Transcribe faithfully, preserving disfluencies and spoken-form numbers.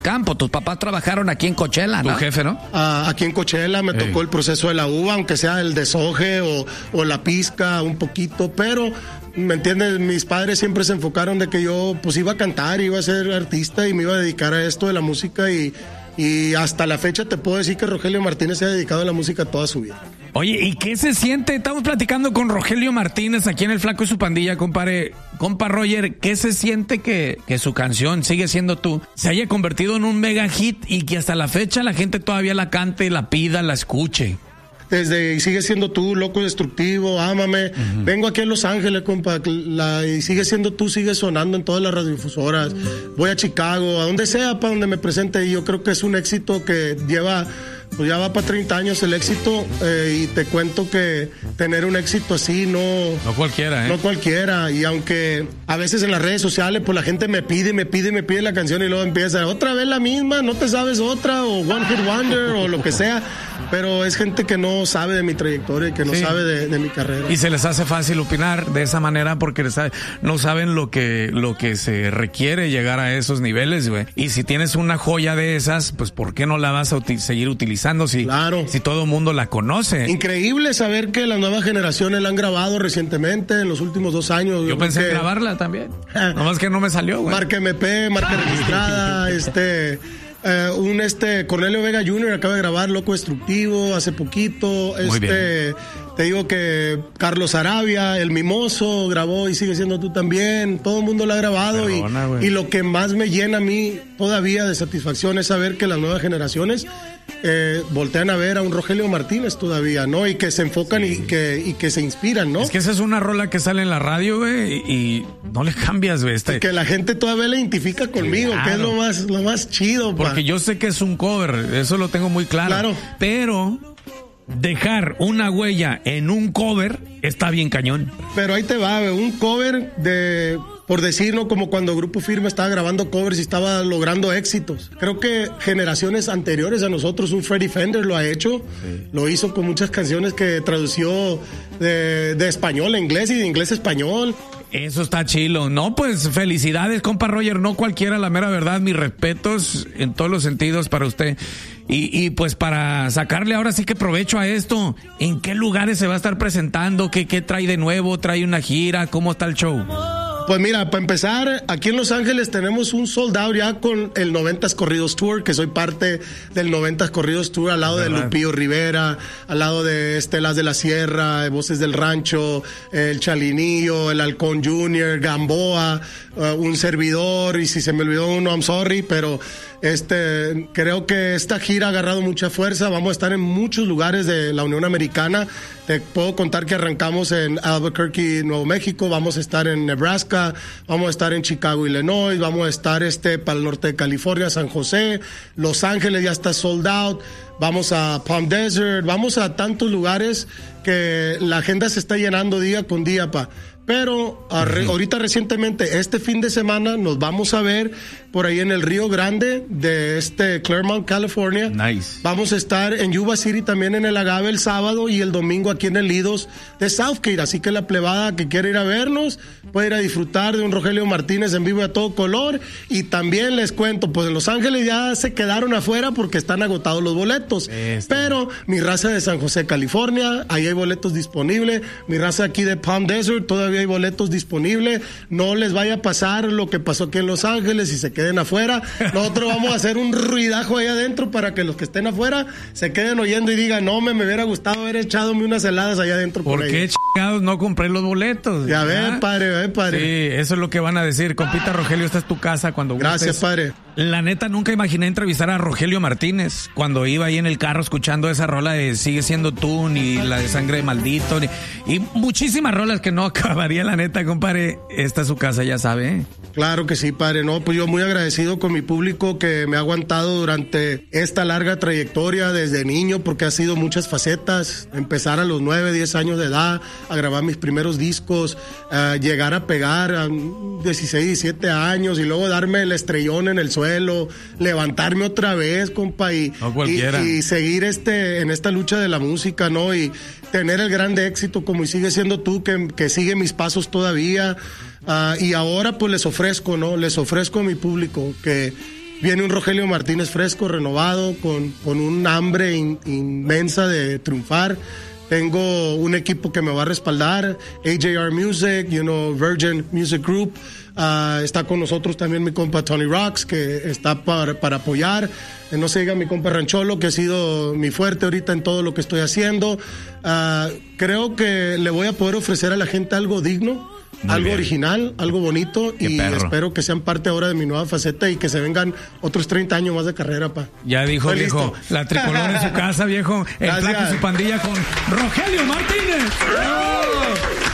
campo. Tus papás trabajaron aquí en Coachella, ¿no? Tu jefe, ¿no? Uh, aquí en Coachella me Ey. tocó el proceso de la uva, aunque sea el deshoje o, o la pizca un poquito, pero, ¿me entiendes? Mis padres siempre se enfocaron de que yo pues iba a cantar, iba a ser artista y me iba a dedicar a esto de la música y, y hasta la fecha te puedo decir que Rogelio Martínez se ha dedicado a la música toda su vida. Oye, ¿y qué se siente? Estamos platicando con Rogelio Martínez aquí en El Flaco y su Pandilla, compadre. Compa Roger, ¿qué se siente que, que su canción, Sigue Siendo Tú, se haya convertido en un mega hit y que hasta la fecha la gente todavía la cante, la pida, la escuche? Desde Sigue Siendo Tú, Loco Destructivo, Ámame. Uh-huh. Vengo aquí a Los Ángeles, compa, la, y Sigue Siendo Tú sigue sonando en todas las radiodifusoras. Voy a Chicago, a donde sea, para donde me presente, y yo creo que es un éxito que lleva... Pues ya va para treinta años el éxito, eh, y te cuento que tener un éxito así no... No cualquiera, ¿eh? No cualquiera, y aunque a veces en las redes sociales pues la gente me pide, me pide, me pide la canción y luego empieza, otra vez la misma, no te sabes otra, o One Hit Wonder, o lo que sea, pero es gente que no sabe de mi trayectoria y que no sí. sabe de, de mi carrera. Y se les hace fácil opinar de esa manera porque les sabe, no saben lo que, lo que se requiere llegar a esos niveles, güey. Y si tienes una joya de esas, pues ¿por qué no la vas a uti- seguir utilizando? Si, claro. si todo el mundo la conoce. Increíble saber que las nuevas generaciones la han grabado recientemente, en los últimos dos años. Yo, yo pensé que... en grabarla también. Nomás que no me salió, güey. Marca M P, marca registrada, este... Uh, un este Cornelio Vega junior acaba de grabar Loco Destructivo hace poquito. Muy este bien. Te digo que Carlos Arabia, El Mimoso, grabó y Sigue Siendo Tú también. Todo el mundo lo ha grabado. Perdona, y, y lo que más me llena a mí todavía de satisfacción es saber que las nuevas generaciones eh, voltean a ver a un Rogelio Martínez todavía, ¿no? Y que se enfocan sí. y, que, y que se inspiran, ¿no? Es que esa es una rola que sale en la radio, güey, y, y no le cambias, güey. Este... Y que la gente todavía la identifica conmigo, claro. que es lo más, lo más chido, pa. Porque yo sé que es un cover, eso lo tengo muy claro. Claro. Pero dejar una huella en un cover está bien cañón. Pero ahí te va, güey, un cover de... Por decirlo, como cuando Grupo Firme estaba grabando covers y estaba logrando éxitos. Creo que generaciones anteriores a nosotros, un Freddie Fender lo ha hecho. Sí. Lo hizo con muchas canciones que tradució de, de español a inglés y de inglés a español. Eso está chilo. No, pues felicidades, compa Roger. No cualquiera, la mera verdad. Mis respetos en todos los sentidos para usted. Y, y pues para sacarle ahora sí que provecho a esto, ¿en qué lugares se va a estar presentando? ¿Qué, qué trae de nuevo? ¿Trae una gira? ¿Cómo está el show? Pues mira, para empezar, aquí en Los Ángeles tenemos un sold out ya con el noventas Corridos Tour, que soy parte del noventas Corridos Tour, al lado de Lupillo Rivera, al lado de Estelas de la Sierra, Voces del Rancho, el Chalinillo, el Halcón Junior, Gamboa, uh, un servidor, y si se me olvidó uno, I'm sorry, pero este creo que esta gira ha agarrado mucha fuerza. Vamos a estar en muchos lugares de la Unión Americana. Te puedo contar que arrancamos en Albuquerque, Nuevo México, vamos a estar en Nebraska, vamos a estar en Chicago, Illinois, vamos a estar este para el norte de California, San José, Los Ángeles ya está sold out, vamos a Palm Desert, vamos a tantos lugares que la agenda se está llenando día con día, pa. Pero a re, ahorita recientemente, este fin de semana, nos vamos a ver por ahí en el Río Grande de este Claremont, California. Nice. Vamos a estar en Yuba City también en el Agave el sábado y el domingo aquí en el Lidos de Southgate. Así que la plebada que quiere ir a vernos puede ir a disfrutar de un Rogelio Martínez en vivo a todo color. Y también les cuento, pues en Los Ángeles ya se quedaron afuera porque están agotados los boletos. Este. Pero mi raza de San José, California, ahí hay boletos disponibles. Mi raza aquí de Palm Desert, todavía hay boletos disponibles. No les vaya a pasar lo que pasó aquí en Los Ángeles y se queden afuera. Nosotros vamos a hacer un ruidajo ahí adentro para que los que estén afuera se queden oyendo y digan, no, me, me hubiera gustado haber echadome unas heladas allá adentro. ¿Por, por qué chingados no compré los boletos? Ya ve, padre, ve, padre. Sí, eso es lo que van a decir. Compita Rogelio, esta es tu casa cuando gustes. Gracias, padre. La neta, nunca imaginé entrevistar a Rogelio Martínez cuando iba ahí en el carro escuchando esa rola de Sigue Siendo Tú, ni la de Sangre de Maldito, ni, y muchísimas rolas que no acabaría, la neta, compadre. Esta es su casa, ya sabe. Claro que sí, padre. No, pues yo muy agradecido con mi público que me ha aguantado durante esta larga trayectoria desde niño, porque ha sido muchas facetas. Empezar a los nueve, diez años de edad, a grabar mis primeros discos, uh, llegar a pegar a dieciséis, diecisiete años y luego darme el estrellón en el suelo, levantarme otra vez, compa, y, no y, y seguir este en esta lucha de la música, ¿no? Y tener el grande éxito como Sigue Siendo Tú, que, que sigue mis pasos todavía. Uh, y ahora pues les ofrezco, ¿no? Les ofrezco a mi público que Viene un Rogelio Martínez fresco, renovado, con, con un hambre in, inmensa de triunfar. Tengo un equipo que me va a respaldar, A J R Music, you know, Virgin Music Group. Uh, está con nosotros también mi compa Tony Rocks, que está para, para apoyar. Eh, no se diga mi compa Rancholo, que ha sido mi fuerte ahorita en todo lo que estoy haciendo. Uh, creo que le voy a poder ofrecer a la gente algo digno, muy algo bien, original, algo bonito. Qué y perro. Espero que sean parte ahora de mi nueva faceta y que se vengan otros treinta años más de carrera, pa. Ya dijo, Estoy viejo, listo. la tricolor en su casa, viejo. El Flaco y su pandilla con Rogelio Martínez.